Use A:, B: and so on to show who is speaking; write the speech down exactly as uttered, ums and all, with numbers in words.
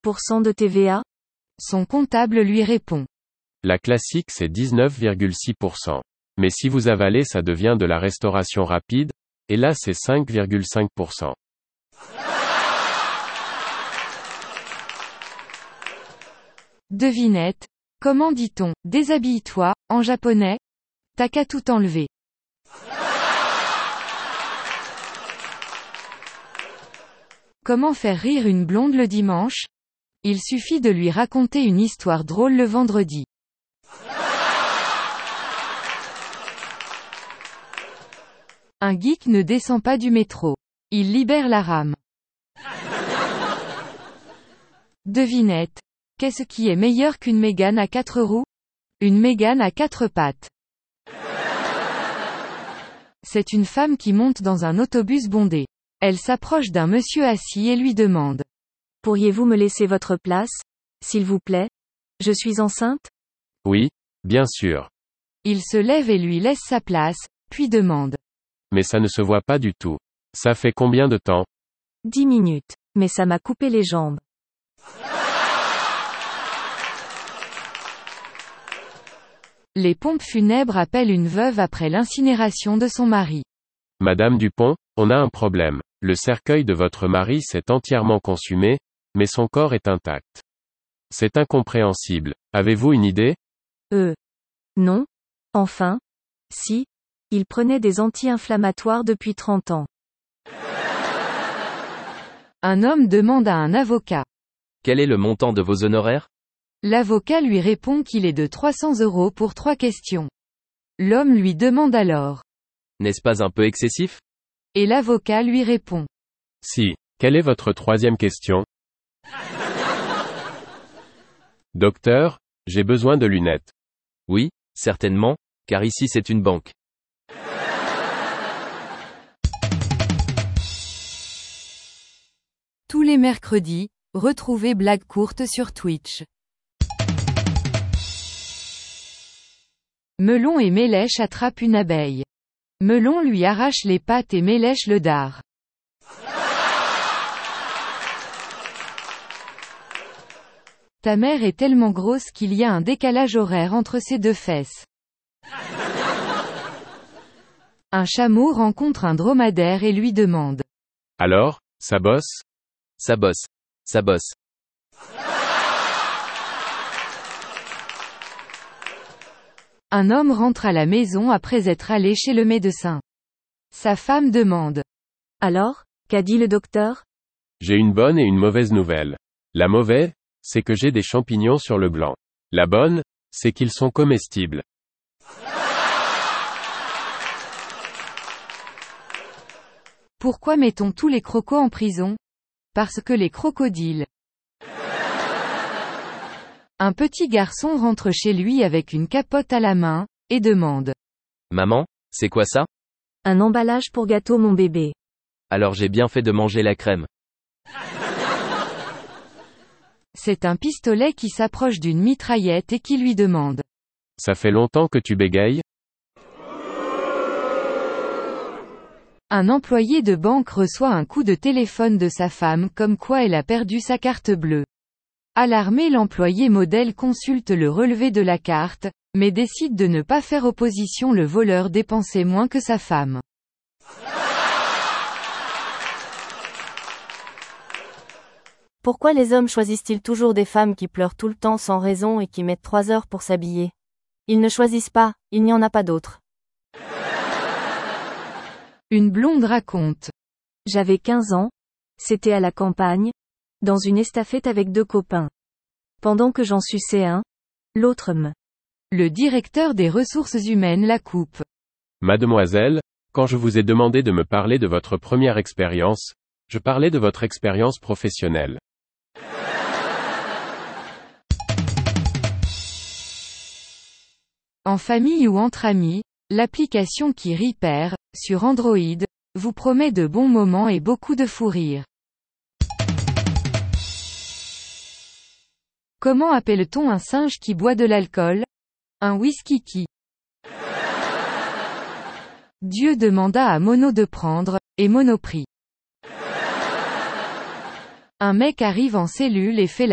A: pour cent de T V A?
B: Son comptable lui répond.
C: La classique c'est dix-neuf virgule six pour cent. Mais si vous avalez ça devient de la restauration rapide, et là c'est cinq virgule cinq pour cent.
B: Devinette. Comment dit-on « déshabille-toi » en japonais? T'as qu'à tout enlever. Comment faire rire une blonde le dimanche? Il suffit de lui raconter une histoire drôle le vendredi. Un geek ne descend pas du métro. Il libère la rame. Devinette. Qu'est-ce qui est meilleur qu'une Mégane à quatre roues? Une Mégane à quatre pattes. C'est une femme qui monte dans un autobus bondé. Elle s'approche d'un monsieur assis et lui demande.
A: Pourriez-vous me laisser votre place, s'il vous plaît? Je suis enceinte?
C: Oui, bien sûr.
B: Il se lève et lui laisse sa place, puis demande.
C: Mais ça ne se voit pas du tout. Ça fait combien de temps?
A: Dix minutes. Mais ça m'a coupé les jambes.
B: Les pompes funèbres appellent une veuve après l'incinération de son mari.
C: Madame Dupont, on a un problème. Le cercueil de votre mari s'est entièrement consumé, mais son corps est intact. C'est incompréhensible. Avez-vous une idée?
A: Euh. Non. Enfin. Si. Il prenait des anti-inflammatoires depuis trente ans.
B: Un homme demande à un avocat.
D: Quel est le montant de vos honoraires?
B: L'avocat lui répond qu'il est de trois cents euros pour trois questions. L'homme lui demande alors.
D: N'est-ce pas un peu excessif?
B: Et l'avocat lui répond.
C: Si. Quelle est votre troisième question? Docteur, j'ai besoin de lunettes.
D: Oui, certainement, car ici c'est une banque.
B: Tous les mercredis, retrouvez Blague courte sur Twitch. Melon et Mélèche attrapent une abeille. Melon lui arrache les pattes et Mélèche le dard. Ta mère est tellement grosse qu'il y a un décalage horaire entre ses deux fesses. Un chameau rencontre un dromadaire et lui demande.
C: Alors, ça bosse?
D: Ça bosse. Ça bosse.
B: Un homme rentre à la maison après être allé chez le médecin. Sa femme demande.
A: Alors, qu'a dit le docteur?
C: J'ai une bonne et une mauvaise nouvelle. La mauvaise, c'est que j'ai des champignons sur le gland. La bonne, c'est qu'ils sont comestibles.
B: Pourquoi mettons tous les crocos en prison? Parce que les crocodiles. Un petit garçon rentre chez lui avec une capote à la main, et demande.
D: Maman, c'est quoi ça?
A: Un emballage pour gâteau mon bébé.
D: Alors j'ai bien fait de manger la crème.
B: C'est un pistolet qui s'approche d'une mitraillette et qui lui demande.
C: Ça fait longtemps que tu bégayes?
B: Un employé de banque reçoit un coup de téléphone de sa femme comme quoi elle a perdu sa carte bleue. Alarmé, l'employé modèle consulte le relevé de la carte, mais décide de ne pas faire opposition. Le voleur dépensait moins que sa femme.
A: Pourquoi les hommes choisissent-ils toujours des femmes qui pleurent tout le temps sans raison et qui mettent trois heures pour s'habiller? Ils ne choisissent pas, il n'y en a pas d'autres.
B: Une blonde raconte.
A: J'avais quinze ans. C'était à la campagne. Dans une estafette avec deux copains. Pendant que j'en suçais un, l'autre me.
B: Le directeur des ressources humaines la coupe.
C: Mademoiselle, quand je vous ai demandé de me parler de votre première expérience, je parlais de votre expérience professionnelle.
B: En famille ou entre amis, l'application qui rit perd, sur Android, vous promet de bons moments et beaucoup de fou rire. Comment appelle-t-on un singe qui boit de l'alcool? Un whisky qui. Dieu demanda à Mono de prendre, et Mono prit. Un mec arrive en cellule et fait la